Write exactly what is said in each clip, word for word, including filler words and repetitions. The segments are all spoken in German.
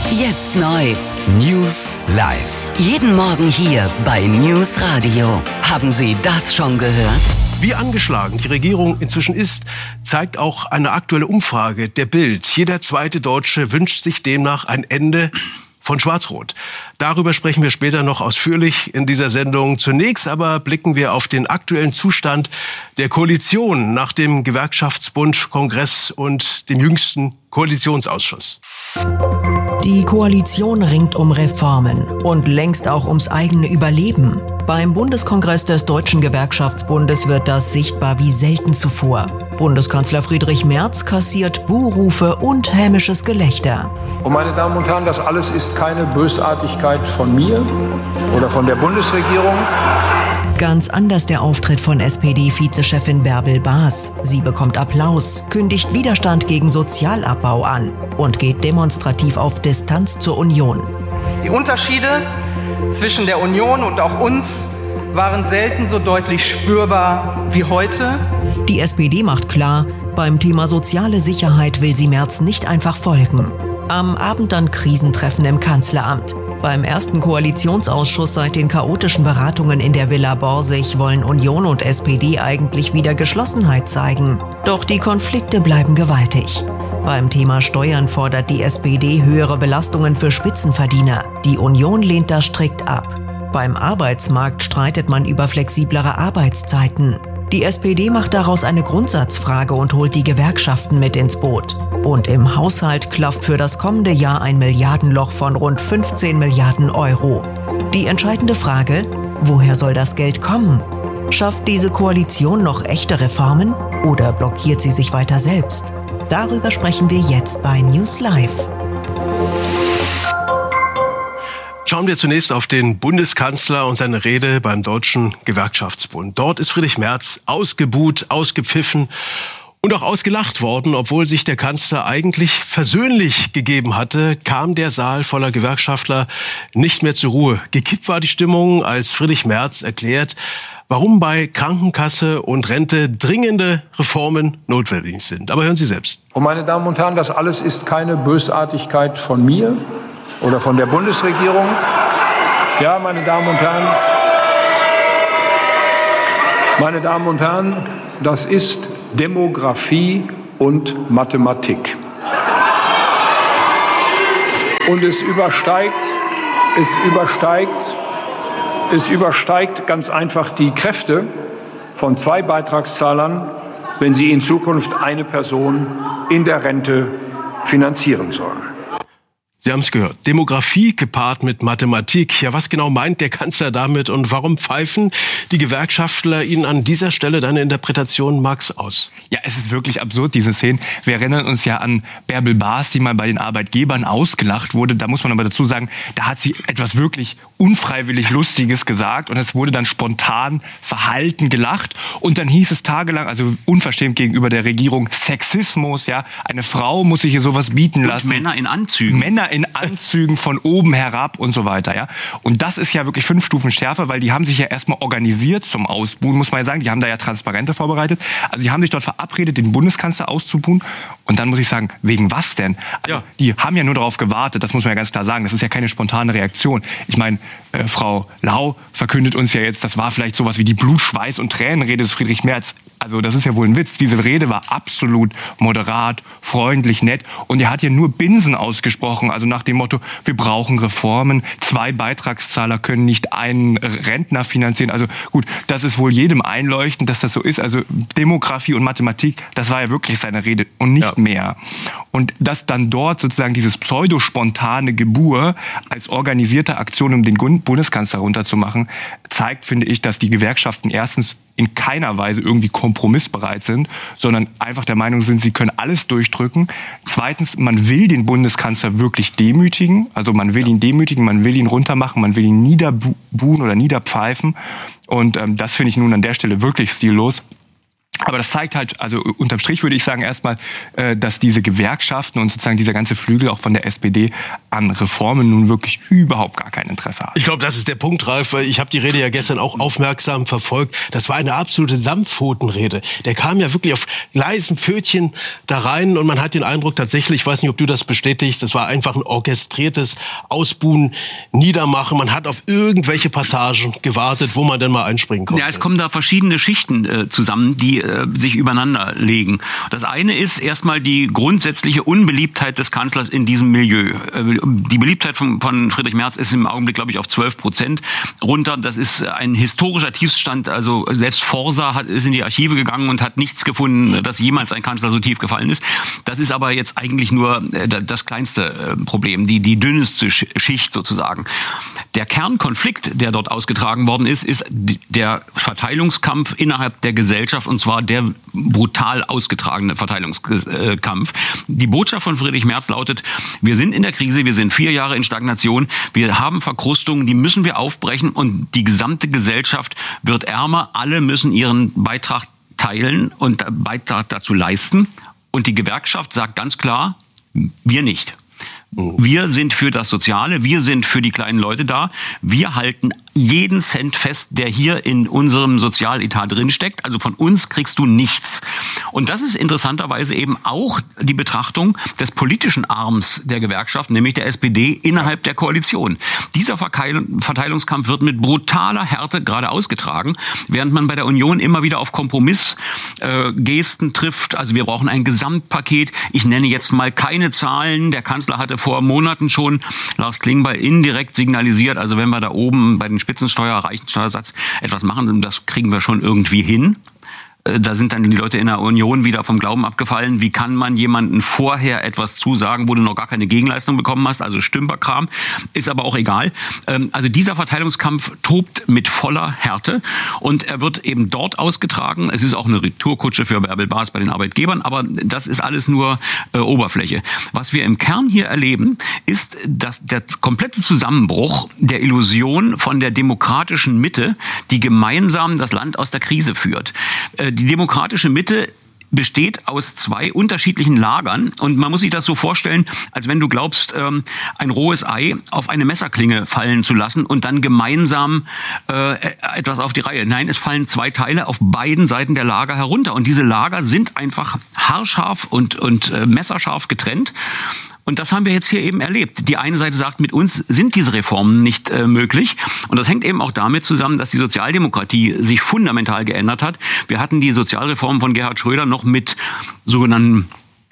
Jetzt neu. News live. Jeden Morgen hier bei News Radio. Haben Sie das schon gehört? Wie angeschlagen die Regierung inzwischen ist, zeigt auch eine aktuelle Umfrage der Bild. Jeder zweite Deutsche wünscht sich demnach ein Ende von Schwarz-Rot. Darüber sprechen wir später noch ausführlich in dieser Sendung. Zunächst aber blicken wir auf den aktuellen Zustand der Koalition nach dem Gewerkschaftsbund-Kongress und dem jüngsten Koalitionsausschuss. Die Koalition ringt um Reformen und längst auch ums eigene Überleben. Beim Bundeskongress des Deutschen Gewerkschaftsbundes wird das sichtbar wie selten zuvor. Bundeskanzler Friedrich Merz kassiert Buhrufe und hämisches Gelächter. Und meine Damen und Herren, das alles ist keine Bösartigkeit von mir oder von der Bundesregierung. Ganz anders der Auftritt von S P D-Vizechefin Bärbel Baas. Sie bekommt Applaus, kündigt Widerstand gegen Sozialabbau an und geht demonstrativ auf Distanz zur Union. Die Unterschiede zwischen der Union und auch uns waren selten so deutlich spürbar wie heute. Die S P D macht klar, beim Thema soziale Sicherheit will sie Merz nicht einfach folgen. Am Abend dann Krisentreffen im Kanzleramt. Beim ersten Koalitionsausschuss seit den chaotischen Beratungen in der Villa Borsig wollen Union und S P D eigentlich wieder Geschlossenheit zeigen. Doch die Konflikte bleiben gewaltig. Beim Thema Steuern fordert die S P D höhere Belastungen für Spitzenverdiener. Die Union lehnt das strikt ab. Beim Arbeitsmarkt streitet man über flexiblere Arbeitszeiten. Die S P D macht daraus eine Grundsatzfrage und holt die Gewerkschaften mit ins Boot. Und im Haushalt klafft für das kommende Jahr ein Milliardenloch von rund fünfzehn Milliarden Euro. Die entscheidende Frage: Woher soll das Geld kommen? Schafft diese Koalition noch echte Reformen oder blockiert sie sich weiter selbst? Darüber sprechen wir jetzt bei News Live. Schauen wir zunächst auf den Bundeskanzler und seine Rede beim Deutschen Gewerkschaftsbund. Dort ist Friedrich Merz ausgebuht, ausgepfiffen und auch ausgelacht worden. Obwohl sich der Kanzler eigentlich versöhnlich gegeben hatte, kam der Saal voller Gewerkschaftler nicht mehr zur Ruhe. Gekippt war die Stimmung, als Friedrich Merz erklärt, warum bei Krankenkasse und Rente dringende Reformen notwendig sind. Aber hören Sie selbst. Und meine Damen und Herren, das alles ist keine Bösartigkeit von mir oder von der Bundesregierung. Ja, meine Damen und Herren, meine Damen und Herren, das ist Demografie und Mathematik. Und es übersteigt, es übersteigt, es übersteigt ganz einfach die Kräfte von zwei Beitragszahlern, wenn sie in Zukunft eine Person in der Rente finanzieren sollen. Sie haben es gehört. Demografie gepaart mit Mathematik. Ja, was genau meint der Kanzler damit und warum pfeifen die Gewerkschaftler Ihnen an dieser Stelle deine Interpretation, Max, aus? Ja, es ist wirklich absurd, diese Szenen. Wir erinnern uns ja an Bärbel Baas, die mal bei den Arbeitgebern ausgelacht wurde. Da muss man aber dazu sagen, da hat sie etwas wirklich unfreiwillig Lustiges gesagt und es wurde dann spontan verhalten gelacht. Und dann hieß es tagelang, also unverschämt gegenüber der Regierung, Sexismus, ja. Eine Frau muss sich hier sowas bieten lassen. Und Männer in Anzügen. Männer in Anzügen von oben herab und so weiter, ja. Und das ist ja wirklich fünf Stufen schärfer, weil die haben sich ja erstmal organisiert zum Ausbuhen, muss man ja sagen. Die haben da ja Transparente vorbereitet. Also die haben sich dort verabredet, den Bundeskanzler auszubuhen. Und dann muss ich sagen, wegen was denn? Also ja. Die haben ja nur darauf gewartet, das muss man ja ganz klar sagen. Das ist ja keine spontane Reaktion. Ich meine, äh, Frau Lau verkündet uns ja jetzt, das war vielleicht sowas wie die Blut-, Schweiß- und Tränenrede des Friedrich Merz. Also das ist ja wohl ein Witz. Diese Rede war absolut moderat, freundlich, nett. Und er hat ja nur Binsen ausgesprochen. Also nach dem Motto, wir brauchen Reformen. Zwei Beitragszahler können nicht einen Rentner finanzieren. Also gut, das ist wohl jedem einleuchtend, dass das so ist. Also Demografie und Mathematik, das war ja wirklich seine Rede und nicht ja. mehr. Und dass dann dort sozusagen dieses pseudospontane Gebur als organisierte Aktion, um den Bundeskanzler runterzumachen, zeigt, finde ich, dass die Gewerkschaften erstens in keiner Weise irgendwie kompromissbereit sind, sondern einfach der Meinung sind, sie können alles durchdrücken. Zweitens, man will den Bundeskanzler wirklich demütigen, also man will ihn demütigen, man will ihn runtermachen, man will ihn niederbuhen oder niederpfeifen. Und ähm, das finde ich nun an der Stelle wirklich stillos. Aber das zeigt halt, also unterm Strich würde ich sagen erstmal, dass diese Gewerkschaften und sozusagen dieser ganze Flügel auch von der S P D an Reformen nun wirklich überhaupt gar kein Interesse haben. Ich glaube, das ist der Punkt, Ralf. Ich habe die Rede ja gestern auch aufmerksam verfolgt. Das war eine absolute Samtpfotenrede. Der kam ja wirklich auf leisen Pfötchen da rein und man hat den Eindruck tatsächlich, ich weiß nicht, ob du das bestätigst, das war einfach ein orchestriertes Ausbuhen, Niedermachen. Man hat auf irgendwelche Passagen gewartet, wo man denn mal einspringen konnte. Ja, es kommen da verschiedene Schichten äh, zusammen, die äh, sich übereinander legen. Das eine ist erstmal die grundsätzliche Unbeliebtheit des Kanzlers in diesem Milieu. Äh, die Beliebtheit von, von Friedrich Merz ist im Augenblick, glaube ich, auf zwölf Prozent runter. Das ist ein historischer Tiefstand. Also selbst Forsa hat, ist in die Archive gegangen und hat nichts gefunden, dass jemals ein Kanzler so tief gefallen ist. Das ist aber jetzt eigentlich nur äh, das kleinste äh, Problem, die, die dünnste Schicht sozusagen. Der Kernkonflikt, der dort ausgetragen worden ist, ist der Verteilungskampf innerhalb der Gesellschaft, und zwar der brutal ausgetragene Verteilungskampf. Die Botschaft von Friedrich Merz lautet, wir sind in der Krise, wir sind vier Jahre in Stagnation, wir haben Verkrustungen, die müssen wir aufbrechen und die gesamte Gesellschaft wird ärmer, alle müssen ihren Beitrag teilen und Beitrag dazu leisten. Und die Gewerkschaft sagt ganz klar, wir nicht. Wir sind für das Soziale, wir sind für die kleinen Leute da. Wir halten jeden Cent fest, der hier in unserem Sozialetat drinsteckt. Also von uns kriegst du nichts. Und das ist interessanterweise eben auch die Betrachtung des politischen Arms der Gewerkschaft, nämlich der S P D innerhalb der Koalition. Dieser Verteilungskampf wird mit brutaler Härte gerade ausgetragen, während man bei der Union immer wieder auf Kompromissgesten äh, trifft. Also wir brauchen ein Gesamtpaket. Ich nenne jetzt mal keine Zahlen. Der Kanzler hatte vor Monaten schon Lars Klingbeil indirekt signalisiert, also wenn wir da oben bei den Spitzensteuer, Reichensteuersatz etwas machen, das kriegen wir schon irgendwie hin. Da sind dann die Leute in der Union wieder vom Glauben abgefallen. Wie kann man jemanden vorher etwas zusagen, wo du noch gar keine Gegenleistung bekommen hast? Also Stümperkram, ist aber auch egal. Also dieser Verteilungskampf tobt mit voller Härte und er wird eben dort ausgetragen. Es ist auch eine Retourkutsche für Bärbel Baas bei den Arbeitgebern, aber das ist alles nur äh, Oberfläche. Was wir im Kern hier erleben, ist, dass der komplette Zusammenbruch der Illusion von der demokratischen Mitte, die gemeinsam das Land aus der Krise führt. Äh, Die demokratische Mitte besteht aus zwei unterschiedlichen Lagern und man muss sich das so vorstellen, als wenn du glaubst, ein rohes Ei auf eine Messerklinge fallen zu lassen und dann gemeinsam äh, etwas auf die Reihe. Nein, es fallen zwei Teile auf beiden Seiten der Lager herunter und diese Lager sind einfach haarscharf und, und äh, messerscharf getrennt. Und das haben wir jetzt hier eben erlebt. Die eine Seite sagt, mit uns sind diese Reformen nicht äh, möglich. Und das hängt eben auch damit zusammen, dass die Sozialdemokratie sich fundamental geändert hat. Wir hatten die Sozialreform von Gerhard Schröder noch mit sogenannten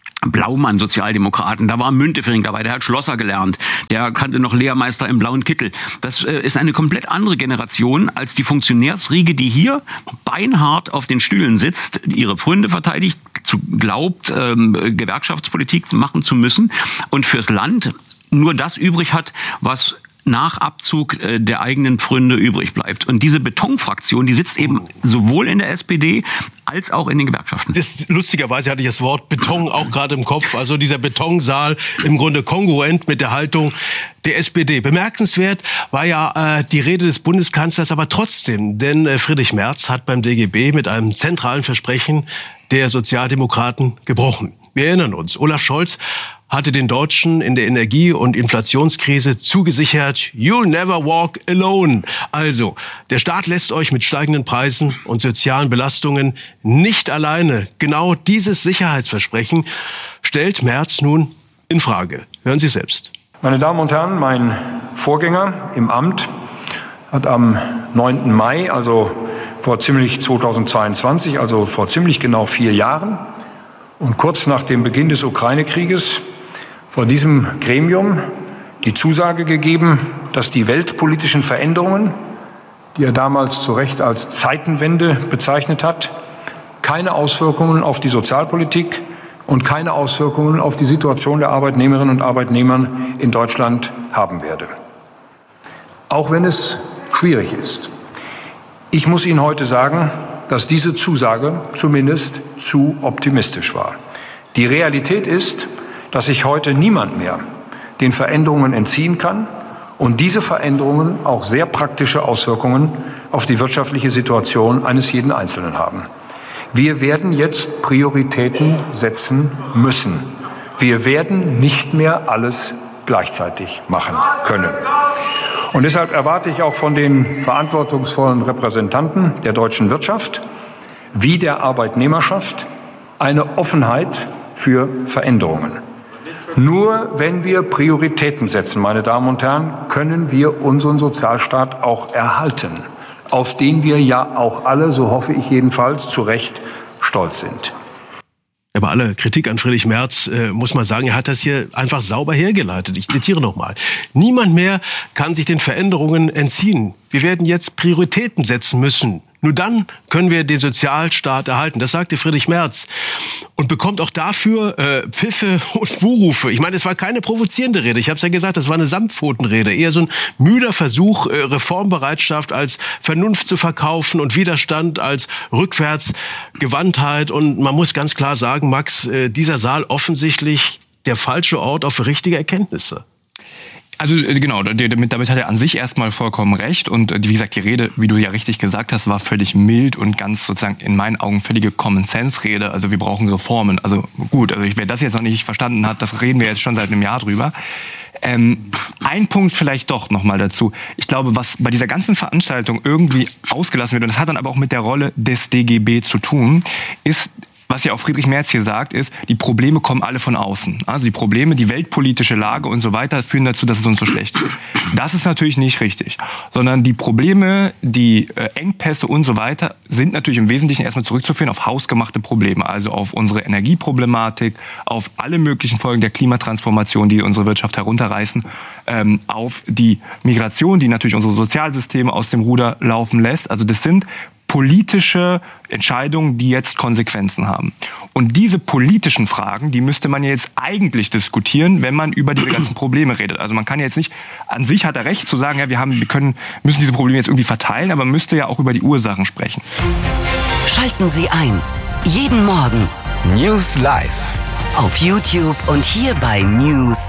Blaumann-Sozialdemokraten. Da war Müntefering dabei, der hat Schlosser gelernt. Der kannte noch Lehrmeister im blauen Kittel. Das äh, ist eine komplett andere Generation als die Funktionärsriege, die hier beinhart auf den Stühlen sitzt, ihre Freunde verteidigt, zu, glaubt, ähm, Gewerkschaftspolitik machen zu müssen und fürs Land nur das übrig hat, was nach Abzug äh, der eigenen Pfründe übrig bleibt. Und diese Betonfraktion, die sitzt eben sowohl in der S P D als auch in den Gewerkschaften. Das, lustigerweise hatte ich das Wort Beton auch gerade im Kopf. Also dieser Betonsaal im Grunde kongruent mit der Haltung der S P D. Bemerkenswert war ja äh, die Rede des Bundeskanzlers aber trotzdem. Denn äh, Friedrich Merz hat beim D G B mit einem zentralen Versprechen der Sozialdemokraten gebrochen. Wir erinnern uns, Olaf Scholz hatte den Deutschen in der Energie- und Inflationskrise zugesichert, you'll never walk alone. Also, der Staat lässt euch mit steigenden Preisen und sozialen Belastungen nicht alleine. Genau dieses Sicherheitsversprechen stellt Merz nun in Frage. Hören Sie selbst. Meine Damen und Herren, mein Vorgänger im Amt hat am neunten Mai, also vor ziemlich zweitausendzweiundzwanzig, also vor ziemlich genau vier Jahren und kurz nach dem Beginn des Ukraine-Krieges vor diesem Gremium die Zusage gegeben, dass die weltpolitischen Veränderungen, die er damals zu Recht als Zeitenwende bezeichnet hat, keine Auswirkungen auf die Sozialpolitik und keine Auswirkungen auf die Situation der Arbeitnehmerinnen und Arbeitnehmer in Deutschland haben werde. Auch wenn es schwierig ist. Ich muss Ihnen heute sagen, dass diese Zusage zumindest zu optimistisch war. Die Realität ist, dass sich heute niemand mehr den Veränderungen entziehen kann und diese Veränderungen auch sehr praktische Auswirkungen auf die wirtschaftliche Situation eines jeden Einzelnen haben. Wir werden jetzt Prioritäten setzen müssen. Wir werden nicht mehr alles gleichzeitig machen können. Und deshalb erwarte ich auch von den verantwortungsvollen Repräsentanten der deutschen Wirtschaft wie der Arbeitnehmerschaft eine Offenheit für Veränderungen. Nur wenn wir Prioritäten setzen, meine Damen und Herren, können wir unseren Sozialstaat auch erhalten, auf den wir ja auch alle, so hoffe ich jedenfalls, zu Recht stolz sind. Aber alle Kritik an Friedrich Merz, äh, muss man sagen, er hat das hier einfach sauber hergeleitet. Ich zitiere nochmal. Niemand mehr kann sich den Veränderungen entziehen. Wir werden jetzt Prioritäten setzen müssen. Nur dann können wir den Sozialstaat erhalten. Das sagte Friedrich Merz. Und bekommt auch dafür äh, Pfiffe und Buhrufe. Ich meine, es war keine provozierende Rede. Ich habe es ja gesagt, das war eine Samtpfotenrede. Eher so ein müder Versuch, äh, Reformbereitschaft als Vernunft zu verkaufen und Widerstand als Rückwärtsgewandtheit. Und man muss ganz klar sagen, Max, äh, dieser Saal offensichtlich der falsche Ort auf richtige Erkenntnisse. Also genau, damit, damit hat er an sich erstmal vollkommen recht. Und wie gesagt, die Rede, wie du ja richtig gesagt hast, war völlig mild und ganz sozusagen in meinen Augen völlige Common-Sense-Rede. Also wir brauchen Reformen. Also gut, also wer das jetzt noch nicht verstanden hat, das reden wir jetzt schon seit einem Jahr drüber. Ähm, ein Punkt vielleicht doch nochmal dazu. Ich glaube, was bei dieser ganzen Veranstaltung irgendwie ausgelassen wird, und das hat dann aber auch mit der Rolle des D G B zu tun, ist, was ja auch Friedrich Merz hier sagt, ist, die Probleme kommen alle von außen. Also die Probleme, die weltpolitische Lage und so weiter führen dazu, dass es uns so schlecht geht. Das ist natürlich nicht richtig. Sondern die Probleme, die äh, Engpässe und so weiter sind natürlich im Wesentlichen erstmal zurückzuführen auf hausgemachte Probleme. Also auf unsere Energieproblematik, auf alle möglichen Folgen der Klimatransformation, die unsere Wirtschaft herunterreißen, ähm, auf die Migration, die natürlich unsere Sozialsysteme aus dem Ruder laufen lässt. Also das sind politische Entscheidungen, die jetzt Konsequenzen haben. Und diese politischen Fragen, die müsste man jetzt eigentlich diskutieren, wenn man über diese ganzen Probleme redet. Also man kann jetzt nicht, an sich hat er recht zu sagen, ja, wir haben, wir können, müssen diese Probleme jetzt irgendwie verteilen, aber man müsste ja auch über die Ursachen sprechen. Schalten Sie ein. Jeden Morgen. News Live. Auf YouTube und hier bei News